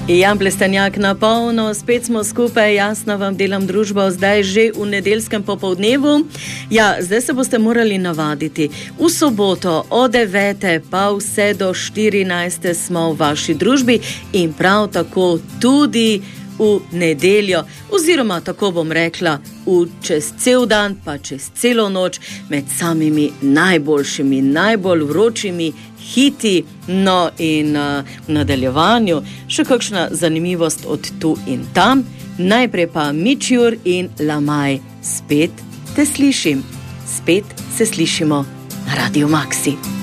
Jan Plestenjak na polno, spet smo skupaj, jasno vam delam družbo, zdaj že v nedeljskem popoldnevu. Ja, zdaj se boste morali navaditi. V soboto od 9. pa vse do 14. smo v vaši družbi in prav tako tudi v nedeljo, oziroma tako bom rekla, čez cel dan pa čez celo noč med samimi najboljšimi, najbolj vročimi hiti. No in v nadaljevanju še kakšna zanimivost od tu in tam. Najprej pa Mičjur in Lamaj. Spet te slišim, spet se slišimo na Radio Maxi.